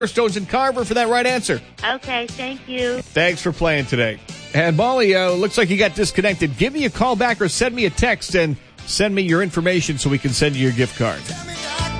Stones and Carver for that right answer. Okay, thank you. Thanks for playing today. And Molly, looks like you got disconnected. Give me a call back or send me a text and send me your information so we can send you your gift card.